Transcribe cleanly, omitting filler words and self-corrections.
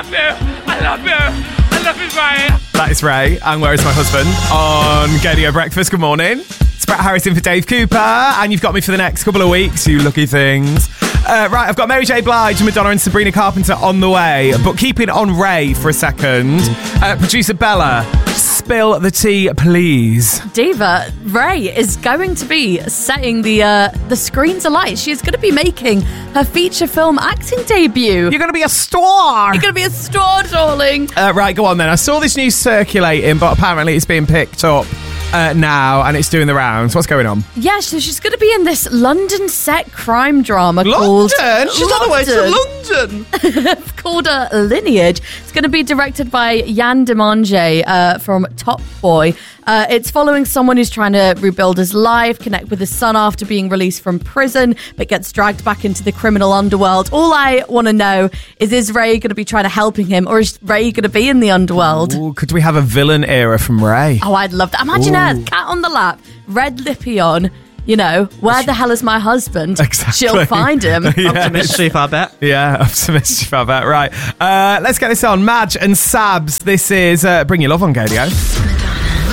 love you. I love you. I love you, Ray. That is Ray, and Where Is My Husband on Gadio Breakfast. Good morning. It's Brett Harrison for Dave Cooper, and you've got me for the next couple of weeks, you lucky things. Right, I've got Mary J. Blige, Madonna and Sabrina Carpenter on the way, but keeping on Ray for a second, producer Bella, spill the tea, please. Diva, Ray is going to be setting the screens alight. She's going to be making her feature film acting debut. You're going to be a star. You're going to be a star, darling. Right, go on then. I saw this news circulating, but apparently it's being picked up now, and it's doing the rounds. What's going on? Yeah, so she's going to be in this London set crime drama called London? She's on the way to London. called Lineage. It's going to be directed by Yann Demange from Top Boy. It's following someone who's trying to rebuild his life, connect with his son after being released from prison, but gets dragged back into the criminal underworld. All I want to know is Ray going to be trying to helping him, or is Ray going to be in the underworld? Ooh, could we have a villain era from Ray? Oh, I'd love that. Imagine her, cat on the lap, red lippy on. You know, where the hell is my husband? Exactly. She'll find him. Yeah. Up to mischief, I bet. Yeah, up to mischief, I bet. Right. Let's get this on. Madge and Sabs. This is Bring Your Love on Gadio.